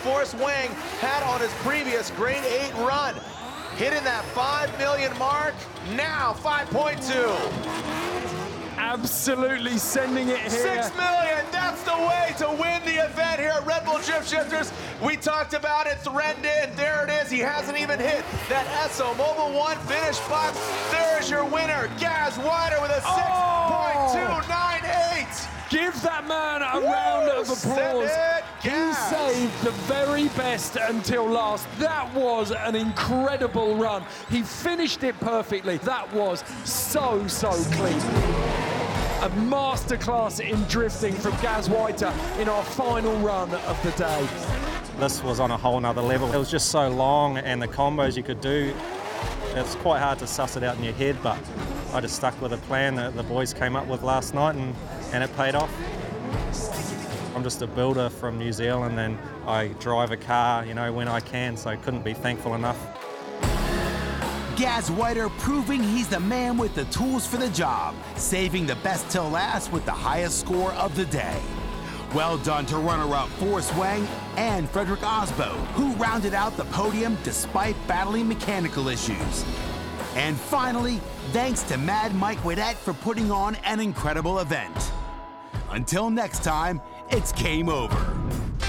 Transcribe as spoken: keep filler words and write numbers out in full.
Forrest Wang had on his previous grade eight run. Hitting that five million mark, now five point two. Absolutely sending it here. Six million, that's the way to win the event here at Red Bull Drift Shifters. We talked about it, threatened it, and there it is. He hasn't even hit that Esso Mobil one finish box. There is your winner, Gaz Wider with a six point two nine eight. Give that man a Woo! round of Send applause. it, He Gaz. saved the very best until last. That was an incredible run. He finished it perfectly. That was so, so clean. A masterclass in drifting from Gaz Wider in our final run of the day. This was on a whole nother level. It was just so long, and the combos you could do, it's quite hard to suss it out in your head, but I just stuck with a plan that the boys came up with last night, and, and it paid off. I'm just a builder from New Zealand, and I drive a car, you know, when I can, so I couldn't be thankful enough. Gaz Wider proving he's the man with the tools for the job, saving the best till last with the highest score of the day. Well done to runner-up Forrest Wang and Frederick Osbo, who rounded out the podium despite battling mechanical issues. And finally, thanks to Mad Mike Whiddett for putting on an incredible event. Until next time, it's game over.